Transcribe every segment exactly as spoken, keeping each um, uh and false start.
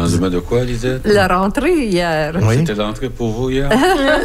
lendemain de quoi, Lisette? La rentrée hier. Oui. C'était la rentrée pour vous hier?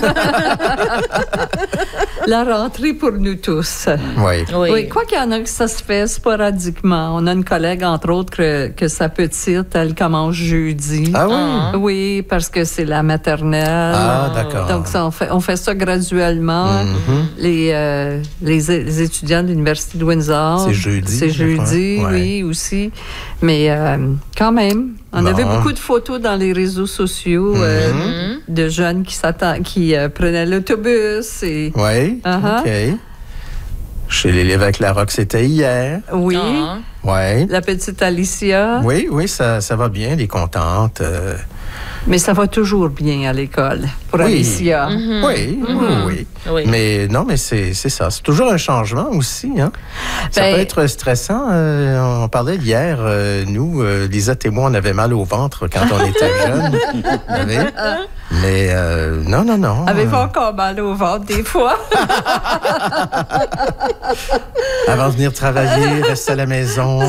La rentrée pour nous tous. Oui. Oui. oui. Quoi qu'il y en a que ça se fait sporadiquement. On a une collègue, entre autres, que, que sa petite, elle commence jeudi. Ah oui? Ah. Oui, parce que c'est la maternelle. Ah, d'accord. Donc, ça, on, fait, on fait ça graduellement. Mm-hmm. Les, euh, les, les étudiants de l'Université de Windsor. C'est jeudi. C'est jeudi, ouais. Oui, aussi. Mais euh, quand même, on bon. avait beaucoup de photos dans les réseaux sociaux mm-hmm. euh, de jeunes qui, qui euh, prenaient l'autobus. Et... Oui, uh-huh. OK. Chez les Lévesque Larocque, c'était hier. Oui. Uh-huh. Oui. La petite Alicia. Oui, oui, ça, ça va bien, elle est contente. Euh... Mais ça va toujours bien à l'école pour oui. Alicia. Mm-hmm. Oui, mm-hmm. oui, oui. Mais non, mais c'est, c'est ça. C'est toujours un changement aussi. Hein? Ça ben, peut être stressant. Euh, on parlait hier, euh, nous, euh, Lisette et moi, on avait mal au ventre quand on était jeunes. Mais euh, non, non, non. Avez-vous euh... encore mal au ventre des fois? Avant de venir travailler, rester à la maison.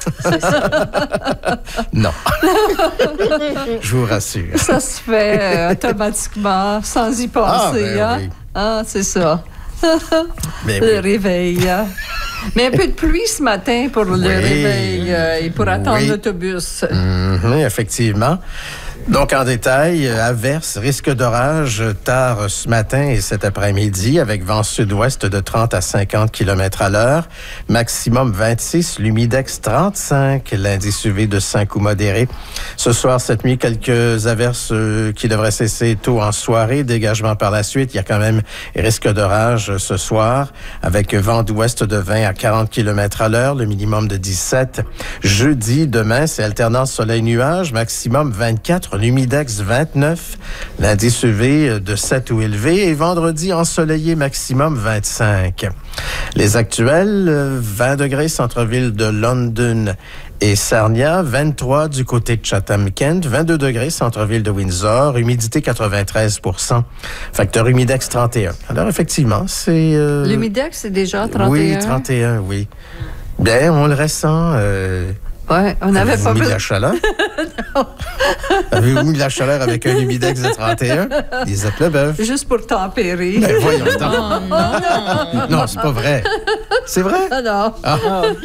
Non. Je vous rassure. Ça se fait euh, automatiquement, sans y penser. Ah, ben hein? Oui. Ah, c'est ça. Mais le oui. réveil. Hein? Mais un peu de pluie ce matin pour oui. le réveil euh, et pour attendre oui. l'autobus. Mm-hmm, effectivement. Donc, en détail, averse, risque d'orage tard ce matin et cet après-midi avec vent sud-ouest de trente à cinquante kilomètres à l'heure. Maximum vingt-six, l'humidex trente-cinq, l'indice U V de cinq ou modéré. Ce soir, cette nuit, quelques averses qui devraient cesser tôt en soirée. Dégagement par la suite. Il y a quand même risque d'orage ce soir avec vent d'ouest de vingt à quarante kilomètres à l'heure, le minimum de dix-sept. Jeudi, demain, c'est alternance soleil-nuage, maximum vingt-quatre. L'humidex vingt-neuf, l'indice U V de sept ou élevé et vendredi ensoleillé maximum vingt-cinq. Les actuels, vingt degrés centre-ville de London et Sarnia, vingt-trois du côté de Chatham-Kent, vingt-deux degrés centre-ville de Windsor, humidité quatre-vingt-treize pour cent, facteur humidex trente et un. Alors effectivement, c'est... Euh... L'humidex, c'est déjà trente et un? Oui, trente et un, oui. Bien, on le ressent... Euh... Ouais, on n'avait pas mis de la chaleur? Non. Avez-vous mis de la chaleur avec un humidex de trente et un? Des Leboeuf. Juste pour tempérer. Ben voyons donc. Oh, non, non, c'est pas vrai. C'est vrai? Non, non. Ah.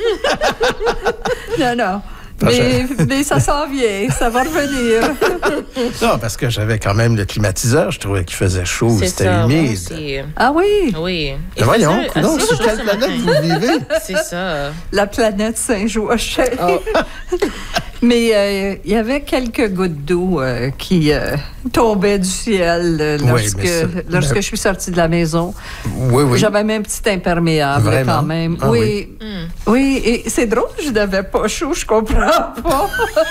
Non, non. Mais, mais ça s'en vient, ça va revenir. Non, parce que j'avais quand même le climatiseur, je trouvais qu'il faisait chaud, c'est c'était ça, humide. Aussi. Ah oui? Oui. Ben voyons, non, sur quelle planète vous vivez? C'est ça. La planète Saint-Joachim. Oh. Mais il euh, y avait quelques gouttes d'eau euh, qui euh, tombaient du ciel euh, lorsque, oui, ça, lorsque mais... je suis sortie de la maison. Oui, oui. J'avais même un petit imperméable Vraiment? Quand même. Ah, oui. Oui. Mm. Oui, et c'est drôle, je n'avais pas chaud, je comprends pas.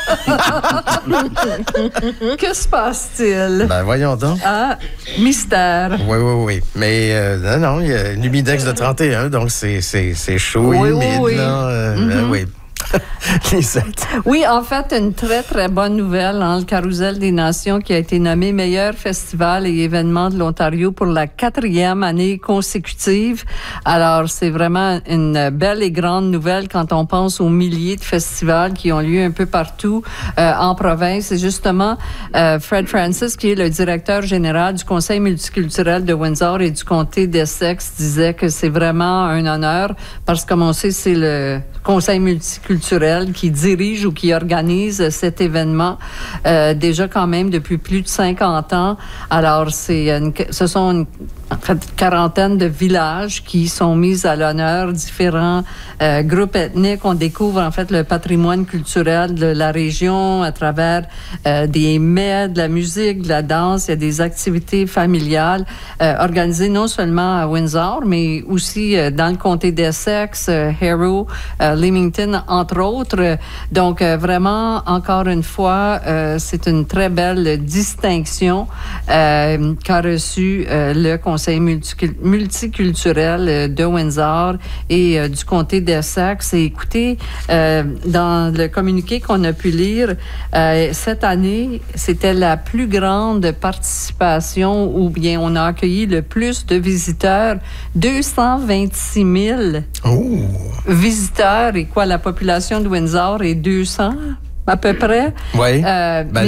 Que se passe-t-il? Ben voyons donc. Ah, mystère. Oui, oui, oui. Mais euh, non, non, il y a l'humidex de trente et un, donc c'est, c'est, c'est chaud, oui, humide, oui, oui. là. Euh, mm-hmm. ben, oui. Lisette. Oui, en fait, une très, très bonne nouvelle, hein, le Carrousel des Nations qui a été nommé meilleur festival et événement de l'Ontario pour la quatrième année consécutive. Alors, c'est vraiment une belle et grande nouvelle quand on pense aux milliers de festivals qui ont lieu un peu partout euh, en province. Et justement, euh, Fred Francis, qui est le directeur général du Conseil multiculturel de Windsor et du comté d'Essex, disait que c'est vraiment un honneur parce que, comme on sait, c'est le Conseil multiculturel qui dirige ou qui organise cet événement euh, déjà quand même depuis plus de cinquante ans. Alors, c'est une, ce sont une en fait, quarantaine de villages qui sont mis à l'honneur, différents euh, groupes ethniques. On découvre en fait le patrimoine culturel de la région à travers euh, des mets, de la musique, de la danse. Il y a des activités familiales euh, organisées non seulement à Windsor, mais aussi euh, dans le comté d'Essex, euh, Harrow, euh, Leamington, entre autres. Donc, euh, vraiment, encore une fois, euh, c'est une très belle distinction euh, qu'a reçue euh, le Conseil multiculturel de Windsor et euh, du comté d'Essex. Et écoutez, euh, dans le communiqué qu'on a pu lire, euh, cette année, c'était la plus grande participation ou bien on a accueilli le plus de visiteurs, deux cent vingt-six mille oh. visiteurs. Et quoi, la population de Windsor est deux cents à peu près? Oui. Euh, ben,